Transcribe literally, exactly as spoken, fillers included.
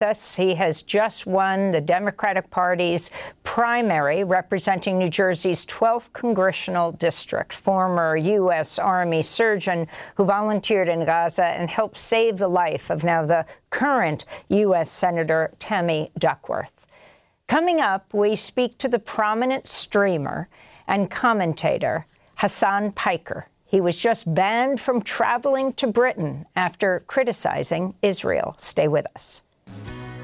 us. He has just won the Democratic Party's primary representing New Jersey's twelfth congressional district. Former U S Army surgeon who volunteered in Gaza and helped save the life of now the current U S Senator Tammy Duckworth. Coming up, we speak to the prominent streamer and commentator Hasan Piker. He was just banned from traveling to Britain after criticizing Israel. Stay with us.